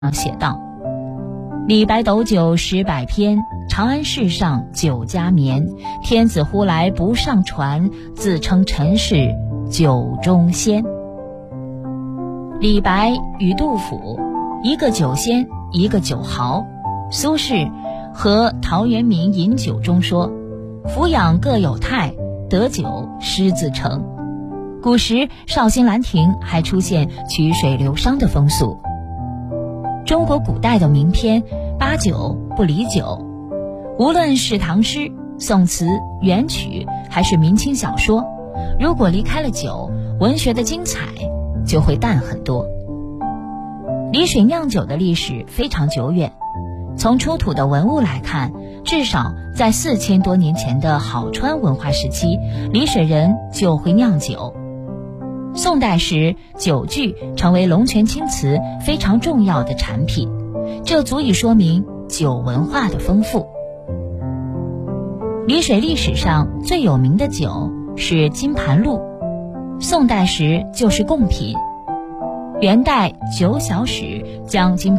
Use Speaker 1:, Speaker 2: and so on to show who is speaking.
Speaker 1: 写道：李白斗酒诗百篇，长安市上酒家眠。天子呼来不上船，自称臣是酒中仙。李白与杜甫，一个酒仙，一个酒豪。苏轼和陶渊明饮酒中说：俯仰各有态，得酒诗自成。古时绍兴兰亭还出现曲水流觞的风俗。中国古代的名篇八九不离酒，无论是唐诗、宋词、元曲还是明清小说，如果离开了酒，文学的精彩就会淡很多。丽水酿酒的历史非常久远，从出土的文物来看，至少在4000多年前的好川文化时期，丽水人就会酿酒。宋代时，酒具成为龙泉青瓷非常重要的产品，这足以说明酒文化的丰富。丽水历史上最有名的酒是金盘露，宋代时就是贡品。元代《酒小史》将金